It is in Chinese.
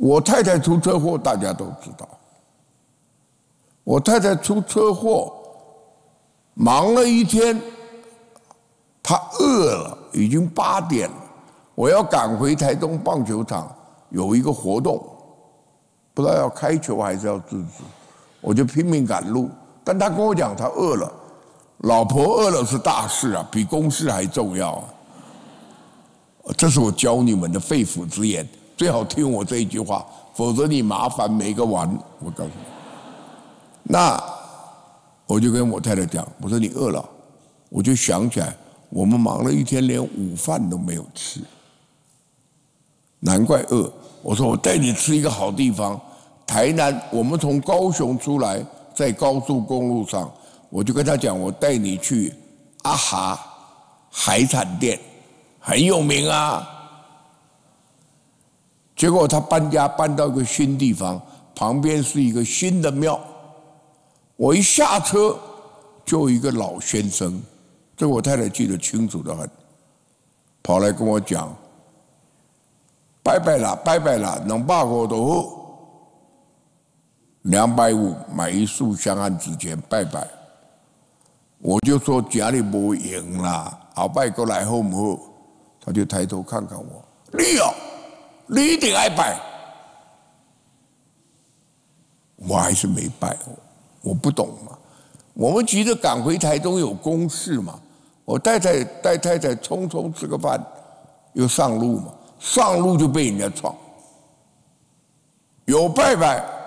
我太太出车祸，大家都知道。我太太出车祸，忙了一天，她饿了，已经8点了，我要赶回台东棒球场有一个活动，不知道要开球还是要制止，我就拼命赶路。但她跟我讲，她饿了，老婆饿了是大事啊，比公事还重要啊。这是我教你们的肺腑之言，最好听我这一句话，否则你麻烦没个完。我告诉你，那我就跟我太太讲，我说你饿了，我就想起来，我们忙了一天，连午饭都没有吃，难怪饿。我说我带你吃一个好地方，台南，我们从高雄出来，在高速公路上，我就跟他讲，我带你去阿哈海产店。很有名啊，结果他搬家搬到一个新地方，旁边是一个新的庙。我一下车，就有一个老先生，这我太太记得清楚的很，跑来跟我讲：“拜拜啦，拜拜啦，250就好，250买一束香和纸钱拜拜。”我就说家里没用啦，后摆过来好不好？他就抬头看看我，你一定爱拜。我还是没拜，我不懂嘛。我们急着赶回台东有公事嘛，我带太太匆匆吃个饭，又上路嘛，上路就被人家撞。有拜拜，